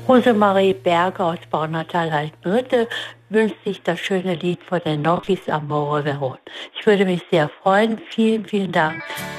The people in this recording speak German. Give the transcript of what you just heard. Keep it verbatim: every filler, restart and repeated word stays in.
Rosemarie Berger aus Baunatal-Altenritte wünscht sich das schöne Lied von den Nokis Amore Veron. Ich würde mich sehr freuen. Vielen, vielen Dank